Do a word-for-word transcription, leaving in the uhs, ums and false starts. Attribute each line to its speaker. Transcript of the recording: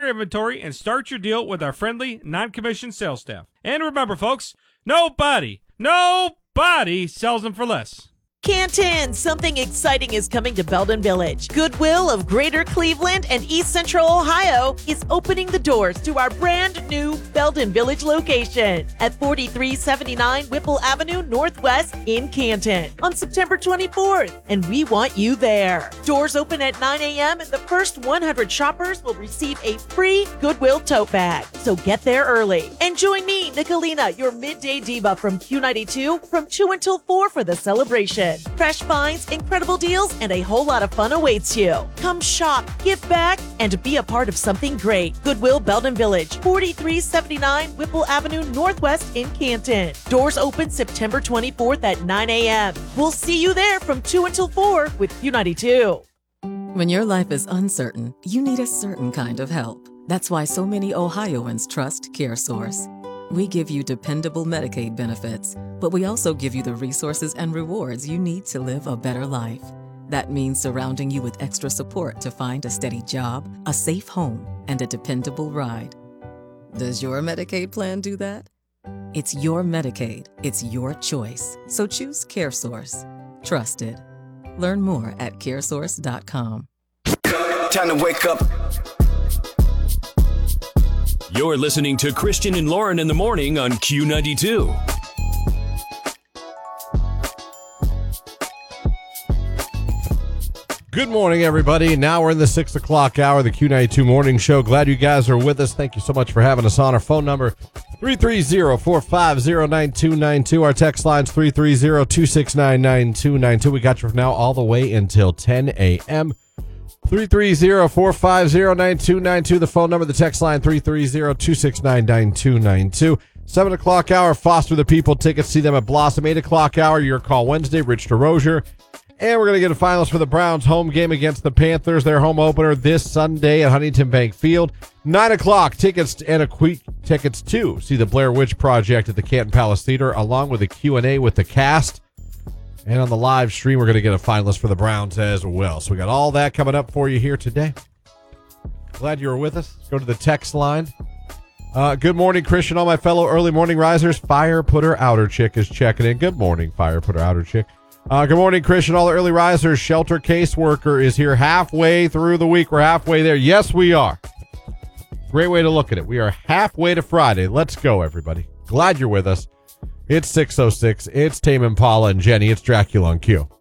Speaker 1: your inventory and start your deal with our friendly, non-commissioned sales staff. And remember, folks, nobody, nobody sells them for less.
Speaker 2: Canton, something exciting is coming to Belden Village. Goodwill of Greater Cleveland and East Central Ohio is opening the doors to our brand new Belden Village location at forty-three seventy-nine Whipple Avenue Northwest in Canton on September twenty-fourth, and we want you there. Doors open at nine a.m. and the first one hundred shoppers will receive a free Goodwill tote bag. So get there early and join me, Nicolina, your midday diva from Q ninety-two from two until four for the celebration. Fresh finds, incredible deals, and a whole lot of fun awaits you. Come shop, give back, and be a part of something great. Goodwill Belden Village, forty-three seventy-nine Whipple Avenue Northwest in Canton. Doors open September twenty-fourth at nine a.m. We'll see you there from two until four with Q ninety-two.
Speaker 3: When your life is uncertain, you need a certain kind of help. That's why so many Ohioans trust CareSource. We give you dependable Medicaid benefits, but we also give you the resources and rewards you need to live a better life. That means surrounding you with extra support to find a steady job, a safe home, and a dependable ride. Does your Medicaid plan do that? It's your Medicaid. It's your choice. So choose CareSource. Trusted. Learn more at care source dot com.
Speaker 4: Time to wake up.
Speaker 5: You're listening to Christian and Lauren in the morning on Q ninety-two.
Speaker 6: Good morning, everybody. Now we're in the six o'clock hour of the Q ninety-two Morning Show. Glad you guys are with us. Thank you so much for having us on. Our phone number, three three zero, four five zero, nine two nine two. Our text line's three three zero, two six nine, nine two nine two. We got you from now all the way until ten a.m. three three zero, four five zero, nine two nine two. The phone number, the text line, three three zero, two six nine, nine two nine two. seven o'clock hour, Foster the People. Tickets, see them at Blossom. eight o'clock hour, Your Call Wednesday, Rich DeRozier. And we're going to get a finalist for the Browns home game against the Panthers. Their home opener this Sunday at Huntington Bank Field. nine o'clock, tickets and a quick tickets to see the Blair Witch Project at the Canton Palace Theater, along with a Q and A with the cast. And on the live stream, we're going to get a finalist for the Browns as well. So we got all that coming up for you here today. Glad you were with us. Let's go to the text line. Uh, good morning, Christian. All my fellow early morning risers. Fire Putter Outer Chick is checking in. Good morning, Fire Putter Outer Chick. Uh, good morning, Christian. All the early risers. Shelter caseworker is here halfway through the week. We're halfway there. Yes, we are. Great way to look at it. We are halfway to Friday. Let's go, everybody. Glad you're with us. It's six oh six. It's Tame Impala and Jenny. It's Dracula on Q.